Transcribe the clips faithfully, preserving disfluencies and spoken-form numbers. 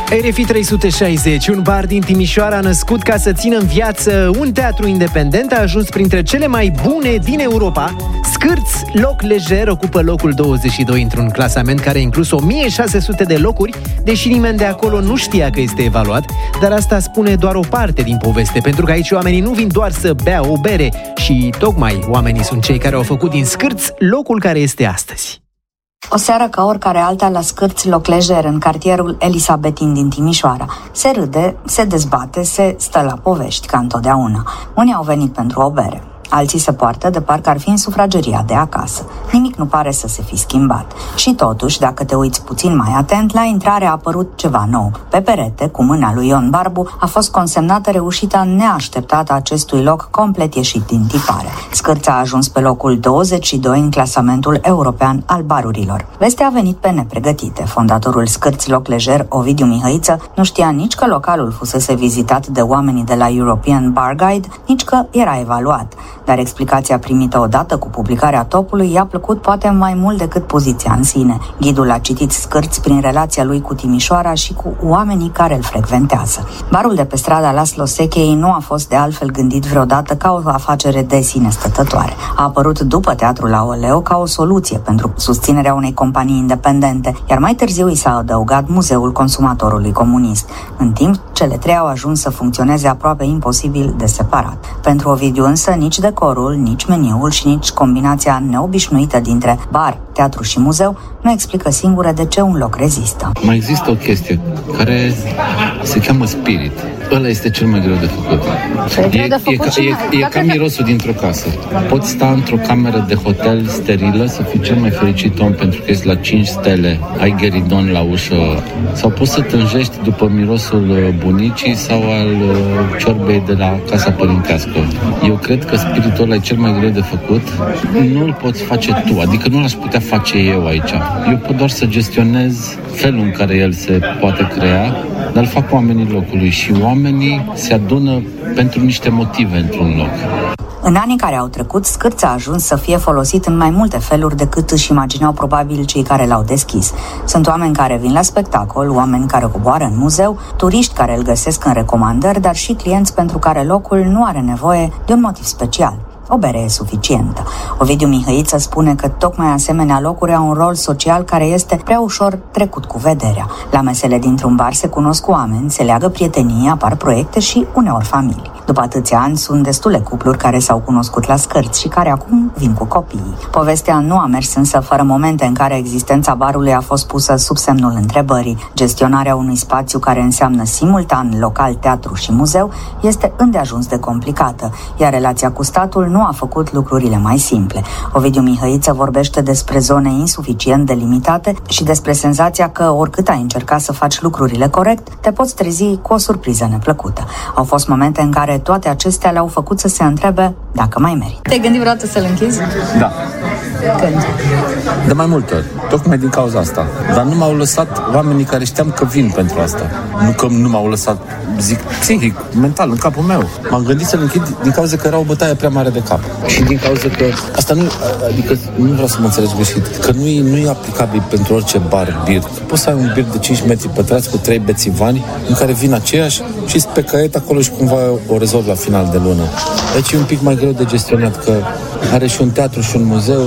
R F I trei sute șaizeci, un bar din Timișoara născut ca să țină în viață un teatru independent, a ajuns printre cele mai bune din Europa. Scârț, loc lejer, ocupă locul douăzeci și doi într-un clasament care a inclus o mie șase sute de locuri, deși nimeni de acolo nu știa că este evaluat, dar asta spune doar o parte din poveste, pentru că aici oamenii nu vin doar să bea o bere și tocmai oamenii sunt cei care au făcut din Scârț locul care este astăzi. O seară ca oricare alta la Scârț, loc lejer, în cartierul Elisabetin din Timișoara. Se râde, se dezbate, se stă la povești, ca întotdeauna. Unii au venit pentru o bere, alții se poartă de parcă ar fi în sufrageria de acasă. Nimic nu pare să se fi schimbat. Și totuși, dacă te uiți puțin mai atent, la intrare a apărut ceva nou. Pe perete, cu mâna lui Ion Barbu, a fost consemnată reușita neașteptată a acestui loc complet ieșit din tipare. Scârț a ajuns pe locul douăzeci și doi în clasamentul european al barurilor. Vestea a venit pe nepregătite. Fondatorul Scârț, loc lejer, Ovidiu Mihăiță, nu știa nici că localul fusese vizitat de oamenii de la European Bar Guide, nici că era evaluat. Dar explicația primită odată cu publicarea topului i-a plăcut poate mai mult decât poziția în sine. Ghidul a citit Scârț prin relația lui cu Timișoara și cu oamenii care îl frecventează. Barul de pe strada Laszlo Székely nu a fost de altfel gândit vreodată ca o afacere de sine stătătoare. A apărut după teatrul Aoleu ca o soluție pentru susținerea unei companii independente, iar mai târziu i s-a adăugat Muzeul Consumatorului Comunist. În timp, cele trei au ajuns să funcționeze aproape imposibil de separat. Pentru Ovidiu însă, nici decorul, nici meniul și nici combinația neobișnuită dintre bar, teatru și muzeu nu explică singură de ce un loc rezistă. Mai există o chestie care se cheamă spirit. Ăla este cel mai greu de făcut. E, e, e, ca, e, e ca mirosul dintr-o casă. Poți sta într-o cameră de hotel sterilă, să fii cel mai fericit om pentru că ești la cinci stele, ai gheridon la ușă, sau poți să tânjești după mirosul bunicii sau al ciorbei de la casa părintească. Eu cred că spiritul ăla e cel mai greu de făcut. Nu îl poți face tu, adică nu l-aș putea face eu aici. Eu pot doar să gestionez felul în care el se poate crea, dar îl fac oamenii locului și oamenii se adună pentru niște motive într-un loc. În anii care au trecut, Scârț a ajuns să fie folosit în mai multe feluri decât își imaginau probabil cei care l-au deschis. Sunt oameni care vin la spectacol, oameni care coboară în muzeu, turiști care îl găsesc în recomandări, dar și clienți pentru care locul nu are nevoie de un motiv special. O bere e suficientă. Ovidiu Mihăiță spune că tocmai asemenea locuri au un rol social care este prea ușor trecut cu vederea. La mesele dintr-un bar se cunosc oameni, se leagă prietenii, apar proiecte și uneori familii. După atâția ani sunt destule cupluri care s-au cunoscut la Scârț și care acum vin cu copiii. Povestea nu a mers însă fără momente în care existența barului a fost pusă sub semnul întrebării. Gestionarea unui spațiu care înseamnă simultan local, teatru și muzeu este îndeajuns de complicată, iar relația cu statul nu a făcut lucrurile mai simple. Ovidiu Mihăiță vorbește despre zone insuficient delimitate și despre senzația că oricât ai încerca să faci lucrurile corect, te poți trezi cu o surpriză neplăcută. Au fost momente în care toate acestea le-au făcut să se întrebe dacă mai merită. Te-ai gândit vreodată să-l închizi? Da. Când? De mai multe ori, tocmai din cauza asta. Dar nu m-au lăsat oamenii care știam că vin pentru asta. Nu că nu m-au lăsat, zic, psihic, mental, în capul meu. M-am gândit să-l închid din cauza că era o bătaie prea mare de cap. Și din cauza că asta nu, adică nu vreau să mă înțelegi greșit, că nu e, nu e aplicabil pentru orice bar, bir. Poți să ai un bir de cinci metri pătrați cu trei bețivani în care vin aceiași și pe caiet acolo și cumva o rezolv la final de lună. Deci e un pic mai greu de gestionat, că are și un teatru și un muzeu.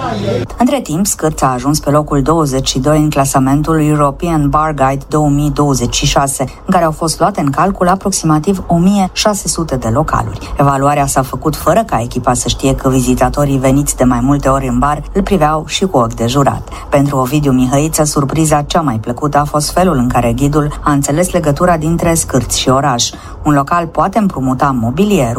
Între timp, Scârț a ajuns pe locul douăzeci și doi în clasamentul European Bar Guide două mii douăzeci și șase, în care au fost luate în calcul aproximativ o mie șase sute de localuri. Evaluarea s-a făcut fără ca echipa să știe că vizitatorii veniți de mai multe ori în bar îl priveau și cu ochi de jurat. Pentru Ovidiu Mihăiță, surpriza cea mai plăcută a fost felul în care ghidul a înțeles legătura dintre Scârț și oraș. Un local poate împrumuta mobilierul,